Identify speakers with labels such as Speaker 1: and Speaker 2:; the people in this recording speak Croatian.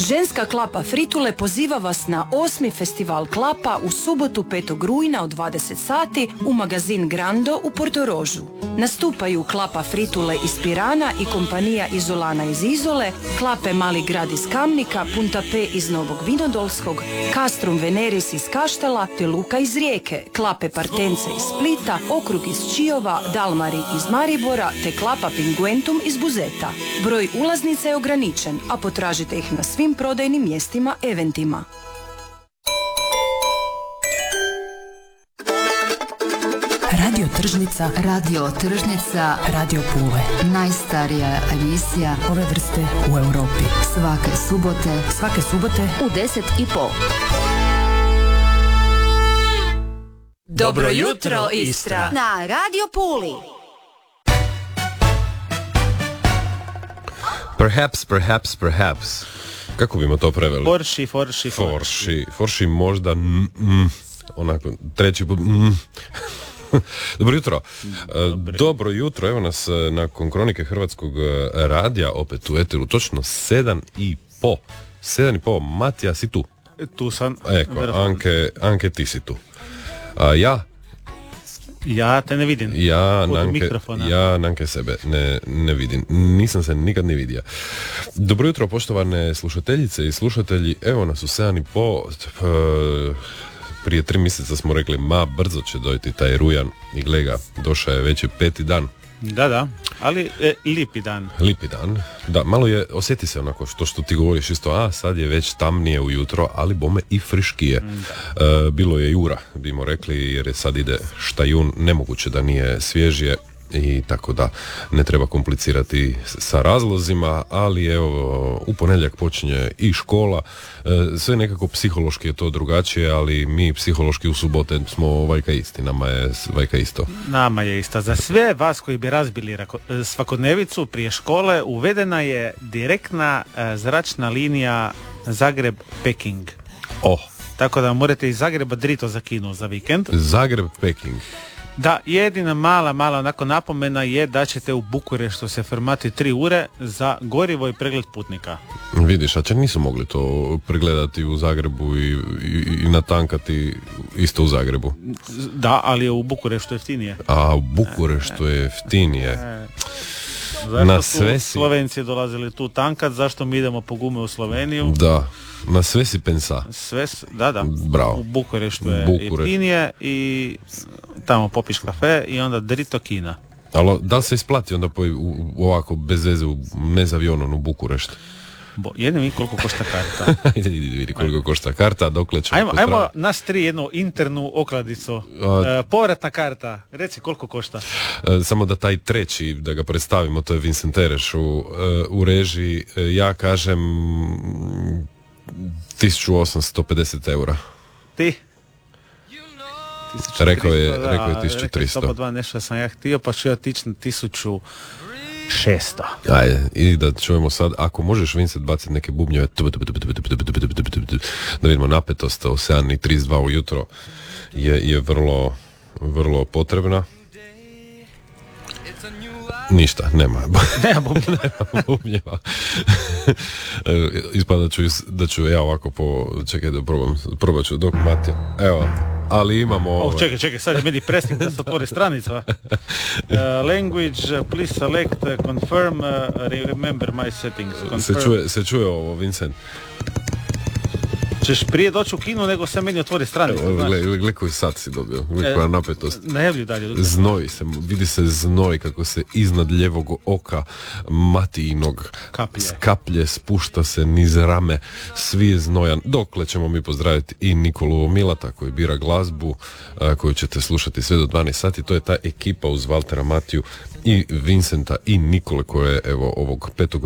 Speaker 1: Ženska klapa Fritule poziva vas na 8. festival klapa u subotu 5. rujna od 20 sati u magazin Grando u Portorožu. Nastupaju klapa Fritule iz Pirana i kompanija Izolana iz Izole, klape Mali grad iz Kamnika, Punta P iz Novog Vinodolskog, Castrum Veneris iz Kaštela te Luka iz Rijeke, klape Partence iz Splita, Okrug iz Čiova, Dalmari iz Maribora te klapa Pinguentum iz Buzeta. Broj ulaznica je ograničen, a potražite ih na svim prodajnim mjestima eventima.
Speaker 2: Radio Tržnica.
Speaker 3: Radio Tržnica.
Speaker 2: Radio Pule.
Speaker 3: Najstarija emisija
Speaker 2: ove vrste u Europi.
Speaker 3: Svake subote
Speaker 2: u
Speaker 3: 10:30.
Speaker 1: Dobro jutro, Istra!
Speaker 3: Na Radio Puli.
Speaker 4: Perhaps. Kako bimo to preveli? Forši možda onako treći put. Dobro jutro, evo nas nakon Kronike Hrvatskog radija opet u eteru, točno 7:30. Matija, si tu?
Speaker 5: Tu sam.
Speaker 4: Eko, Anke, ti si tu.
Speaker 5: Ja te ne vidim.
Speaker 4: Ja Nanke sebe ne vidim. Nisam se nikad ni vidio. Dobro jutro, poštovane slušateljice i slušatelji. Evo nas u 7:30. Prije 3 mjeseca smo rekli, brzo će dojti taj rujan i gleda, došao je već 5. dan.
Speaker 5: Da, ali lipi dan.
Speaker 4: Da, malo je, osjeti se onako što ti govoriš isto, sad je već tamnije ujutro, ali bome i friškije. Bilo je jura, bimo rekli, jer je sad ide štajun, nemoguće da nije svježije. I tako da ne treba komplicirati sa razlozima, ali evo u ponedjeljak počinje i škola, sve nekako psihološki je to drugačije, ali mi psihološki u subote smo vajka isti, nama je isto. Za sve vas koji bi razbili svakodnevicu prije škole uvedena je direktna zračna linija Zagreb-Peking. Tako da morate iz Zagreba drito za kino za vikend. Zagreb-Peking.
Speaker 5: Da, jedina mala onako napomena je da ćete u Bukureštu se formati 3 ure za gorivo i pregled putnika.
Speaker 4: Vidiš, a čak nisu mogli to pregledati u Zagrebu i natankati isto u Zagrebu?
Speaker 5: Da, ali je u Bukureštu jeftinije.
Speaker 4: A u Bukureštu je jeftinije.
Speaker 5: Zašto su Slovenci dolazili tu tankat, zašto mi idemo po gume u Sloveniju?
Speaker 4: Da, na sve si pensa.
Speaker 5: Da.
Speaker 4: Bravo.
Speaker 5: U Bukureštu je jeftinije i tamo popiš kafe i onda drito kina.
Speaker 4: Ali da li se isplati onda ovako bez veze ne za avionom u Bukurešt?
Speaker 5: Jedem i koliko košta karta.
Speaker 4: Vidi koliko košta karta, dokle ćemo
Speaker 5: Ajmo nas 3 jednu internu okladicu. Povratna karta, reci koliko košta.
Speaker 4: Samo da taj treći, da ga predstavimo, to je Vincent Tereš u režiji, ja kažem 1850 eura.
Speaker 5: Ti?
Speaker 4: Rekao je 1300.
Speaker 5: Rekao je nešto sam ja htio, pa ću ja tići na 1600.
Speaker 4: Ajde, i da čujemo sad, ako možeš Vincent baciti neke bubnjeve, da vidimo napetost o 7:32 ujutro je vrlo, vrlo potrebna. Ništa, nema bubnjeva. Ispada da ću ja ovako čekaj da probat ću dok Matija. Evo, ali imamo...
Speaker 5: Čekaj, sad je meni pressing da se otvori stranica. Language, please select, confirm, remember my settings.
Speaker 4: Se čuje ovo, Vincent?
Speaker 5: Ćeš prije doći u kinu nego se meni otvori stranica.
Speaker 4: Gle koji sad si dobio, gle koja napetost.
Speaker 5: Najavlju dalje.
Speaker 4: Znoj se, vidi se znoj kako se iznad ljevog oka Matijinog kaplje spušta se niz rame, svi je znojan. Dokle ćemo mi pozdraviti i Nikolu Milata koji bira glazbu koju ćete slušati sve do 12 sati. To je ta ekipa uz Valtera Matiju i Vincenta i Nikole koje evo ovog 5.